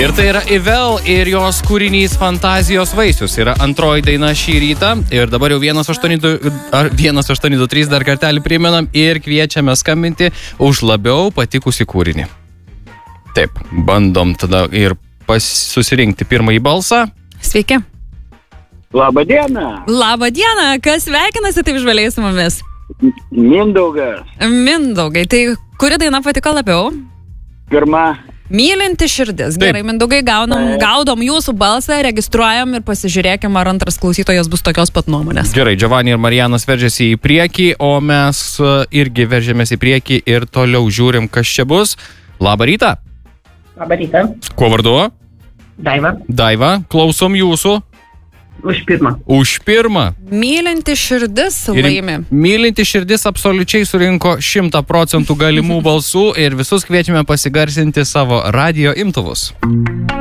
Ir tai yra Ivel ir jos kūrinys Fantazijos vaisius. Yra antroji daina šį rytą. Ir dabar jau 1823 dar kartelį primenam ir kviečiame skambinti už labiau patikusį kūrinį. Taip, bandom tada ir susirinkti pirmąjį balsą. Sveiki. Labą dieną. Labą dieną. Kas sveikinasi taip žvaliai su mumis? Mindaugas. Mindaugai, tai kuri daina patiko labiau? Pirma. Mylinti širdis. Taip. Gerai, Mindaugai, gaudom jūsų balsą, registruojam ir pasižiūrėkim, ar antras klausytojas bus tokios pat nuomonės. Gerai, Giovanni ir Marijanas veržiasi į priekį, o mes irgi veržiamės į priekį ir toliau žiūrim, kas čia bus. Labą rytą. Labą rytą. Kuo vardu? Daiva. Daiva, klausom jūsų. Už pirmą. Už pirmą. Mylinti širdis laimi. Mylinti širdis absoliučiai surinko 100% galimų balsų ir visus kviečiame pasigarsinti savo radijo imtuvus.